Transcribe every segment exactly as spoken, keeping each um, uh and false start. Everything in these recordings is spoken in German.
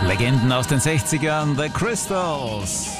Legenden aus den sechzigern, The Crystals.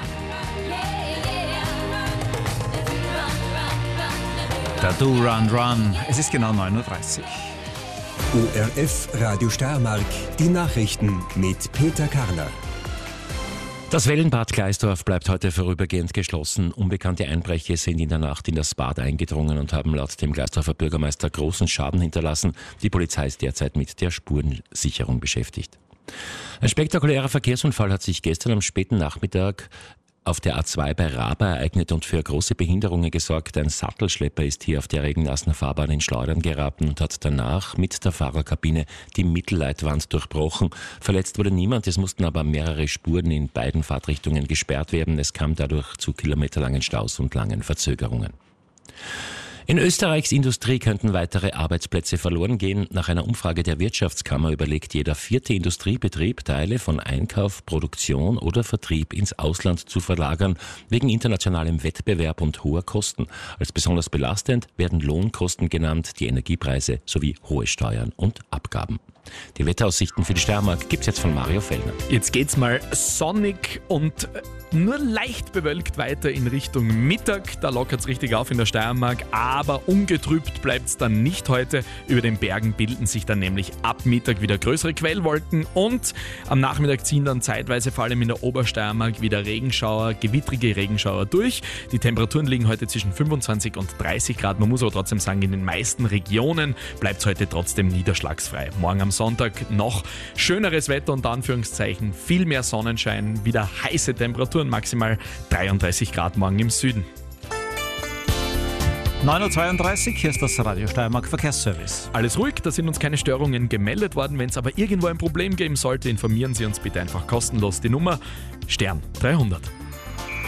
Der Do Run Run. Es ist genau neun Uhr dreißig. O R F Radio Steiermark, die Nachrichten mit Peter Karner. Das Wellenbad Gleisdorf bleibt heute vorübergehend geschlossen. Unbekannte Einbrecher sind in der Nacht in das Bad eingedrungen und haben laut dem Gleisdorfer Bürgermeister großen Schaden hinterlassen. Die Polizei ist derzeit mit der Spurensicherung beschäftigt. Ein spektakulärer Verkehrsunfall hat sich gestern am späten Nachmittag auf der A zwei bei Raba ereignet und für große Behinderungen gesorgt. Ein Sattelschlepper ist hier auf der regennassen Fahrbahn in Schleudern geraten und hat danach mit der Fahrerkabine die Mittelleitwand durchbrochen. Verletzt wurde niemand, es mussten aber mehrere Spuren in beiden Fahrtrichtungen gesperrt werden. Es kam dadurch zu kilometerlangen Staus und langen Verzögerungen. In Österreichs Industrie könnten weitere Arbeitsplätze verloren gehen. Nach einer Umfrage der Wirtschaftskammer überlegt jeder vierte Industriebetrieb, Teile von Einkauf, Produktion oder Vertrieb ins Ausland zu verlagern, wegen internationalem Wettbewerb und hoher Kosten. Als besonders belastend werden Lohnkosten genannt, die Energiepreise sowie hohe Steuern und Abgaben. Die Wetteraussichten für die Steiermark gibt's jetzt von Mario Fellner. Jetzt geht's mal sonnig und nur leicht bewölkt weiter in Richtung Mittag. Da lockert's richtig auf in der Steiermark, aber ungetrübt bleibt's dann nicht heute. Über den Bergen bilden sich dann nämlich ab Mittag wieder größere Quellwolken und am Nachmittag ziehen dann zeitweise vor allem in der Obersteiermark wieder Regenschauer, gewittrige Regenschauer durch. Die Temperaturen liegen heute zwischen fünfundzwanzig und dreißig Grad. Man muss aber trotzdem sagen, in den meisten Regionen bleibt's heute trotzdem niederschlagsfrei. Morgen am Sonntag noch schöneres Wetter unter Anführungszeichen, viel mehr Sonnenschein, wieder heiße Temperaturen, maximal dreiunddreißig Grad morgen im Süden. neun Uhr zweiunddreißig, hier ist das Radio Steiermark Verkehrsservice. Alles ruhig, da sind uns keine Störungen gemeldet worden. Wenn es aber irgendwo ein Problem geben sollte, informieren Sie uns bitte einfach kostenlos. Die Nummer Stern dreihundert.